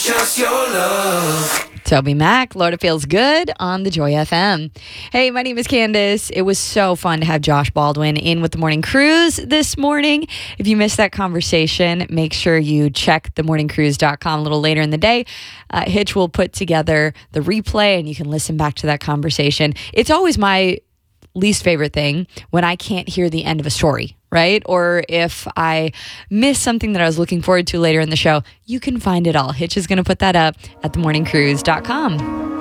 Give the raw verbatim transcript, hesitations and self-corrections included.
just your love. Toby Mac, Lord, it feels good on the Joy F M. Hey, my name is Candace. It was so fun to have Josh Baldwin in with the Morning Cruise this morning. If you missed that conversation, make sure you check the morning cruise dot com a little later in the day. Uh, Hitch will put together the replay and you can listen back to that conversation. It's always my least favorite thing when I can't hear the end of a story, right? Or if I miss something that I was looking forward to later in the show. You can find it all. Hitch is going to put that up at the morning cruise dot com.